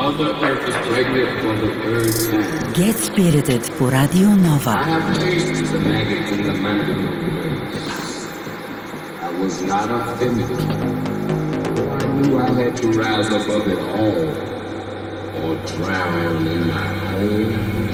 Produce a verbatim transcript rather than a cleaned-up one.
Mother Earth is pregnant for the third time. Get Spirited po Radio Nova. I have tasted the maggots in the mandible. I was not offended. I knew I had to rise above it all or drown in my own